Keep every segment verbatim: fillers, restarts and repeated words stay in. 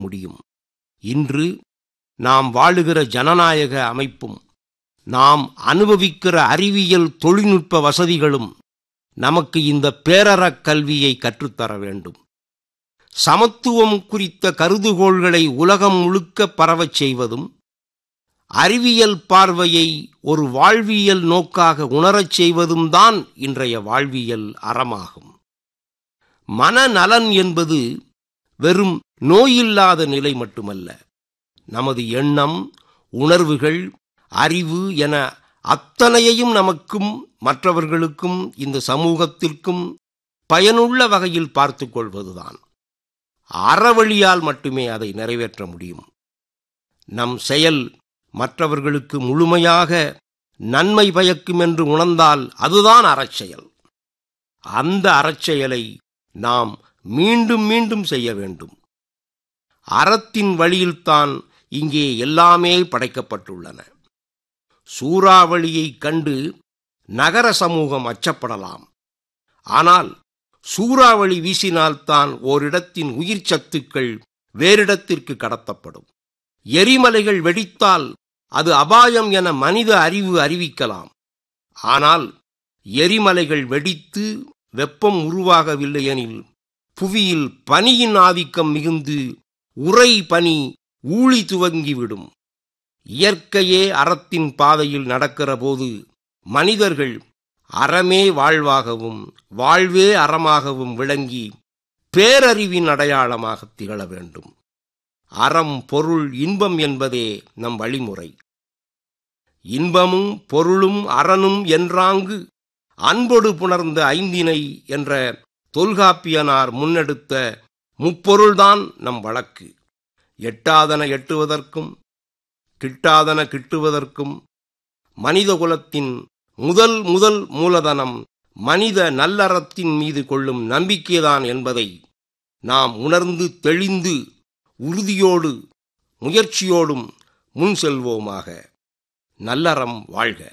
முடியும். இன்று நாம் வாழுகிற ஜனநாயக அமைப்பும் நாம் அனுபவிக்கிற அறிவியல் தொழில்நுட்ப வசதிகளும் நமக்கு இந்த பேரறக் கல்வியை கற்றுத்தர வேண்டும். சமத்துவம் குறித்த கருதுகோள்களை உலகம் முழுக்க பரவச் செய்வதும், அறிவியல் பார்வையை ஒரு வாழ்வியல் நோக்காக உணரச் செய்வதும் தான் இன்றைய வாழ்வியல் அறமாகும். மனநலன் என்பது வெறும் நோயில்லாத நிலை மட்டுமல்ல. நமது எண்ணம், உணர்வுகள், அறிவு என அத்தனையையும் நமக்கும் மற்றவர்களுக்கும் இந்த சமூகத்திற்கும் பயனுள்ள வகையில் பார்த்து கொள்வதுதான். அறவழியால் மட்டுமே அதை நிறைவேற்ற முடியும். நம் செயல் மற்றவர்களுக்கு முழுமையாக நன்மை பயக்கும் என்று உணர்ந்தால் அதுதான் அறச்செயல். அந்த அறச்செயலை நாம் மீண்டும் மீண்டும் செய்ய வேண்டும். அறத்தின் வழியில்தான் இங்கே எல்லாமே படைக்கப்பட்டுள்ளன. சூறாவளியை கண்டு நகர சமூகம் அச்சப்படலாம். ஆனால் சூறாவளி வீசினால்தான் ஓரிடத்தின் உயிர் சத்துக்கள் வேறிடத்திற்கு கடத்தப்படும். எரிமலைகள் வெடித்தால் அது அபாயம் என மனித அறிவு அறிவிக்கலாம். ஆனால் எரிமலைகள் வெடித்து வெப்பம் உருவாகவில்லை எனில் புவியில் பனியின் ஆதிக்கம் மிகுந்து உறை பனி ஊழி துவங்கிவிடும். இயற்கையே அறத்தின் பாதையில் நடக்கிற போது மனிதர்கள் அறமே வாழ்வாகவும் வாழ்வே அறமாகவும் விளங்கி பேரறிவின் அடையாளமாக திகழ வேண்டும். அறம், பொருள், இன்பம் என்பதே நம் வழிமுறை. இன்பமும் பொருளும் அறனும் என்றாங்கு அன்பொடு புணர்ந்த ஐந்தினை என்ற தொல்காப்பியனார் முன்னெடுத்த முப்பொருள்தான் நம் வழக்கு. எட்டாதன எட்டுவதற்கும் கிட்டாதன கிட்டுவதற்கும் மனிதகுலத்தின் முதல் முதல் மூலதனம் மனித நல்லறத்தின் மீது கொள்ளும் நம்பிக்கைதான் என்பதை நாம் உணர்ந்து தெளிந்து உறுதியோடு முயற்சியோடும் முன் செல்வோமாக. நல்லறம் வாழ்க.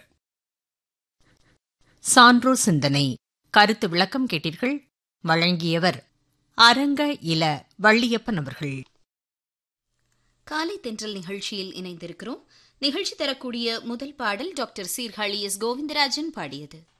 சான்றோர் சிந்தனை கருத்து விளக்கம் கேட்டீர்கள். வழங்கியவர் அரங்க இல வள்ளியப்பன் அவர்கள். காலை தென்றல் நிகழ்ச்சியில் இணைந்திருக்கிறோம். நிகழ்ச்சி தரக்கூடிய முதல் பாடல் டாக்டர் சீர்காழி எஸ் கோவிந்தராஜன் பாடியது.